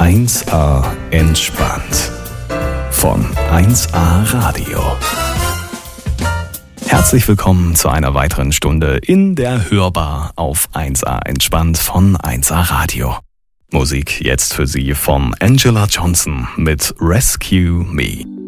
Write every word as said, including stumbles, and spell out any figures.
eins A entspannt von eins A Radio. Herzlich willkommen zu einer weiteren Stunde in der Hörbar auf eins A entspannt von eins A Radio. Musik jetzt für Sie von Angela Johnson mit Rescue Me.